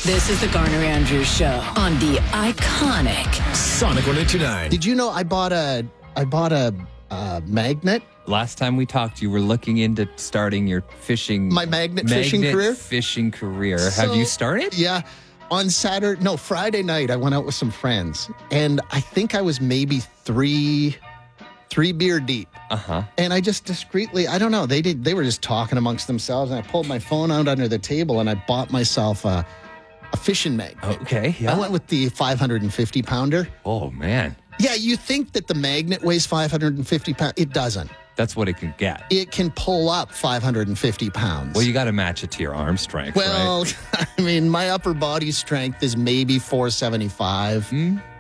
This is the Garner Andrews Show on the iconic Sonic 102.9. Did you know I bought a magnet? Last time we talked, you were looking into starting your fishing... My magnet fishing career? fishing career. Have you started? Yeah. On Friday night, I went out with some friends, and I think I was maybe three beer deep. Uh-huh. And I just discreetly, I don't know, they were just talking amongst themselves, and I pulled my phone out under the table, and I bought myself a fishing magnet. Okay, yeah. I went with the 550 pounder. Oh, man. Yeah, you think that the magnet weighs 550 pounds. It doesn't. That's what it can get. It can pull up 550 pounds. Well, you got to match it to your arm strength, Well, right? I mean, my upper body strength is maybe 475.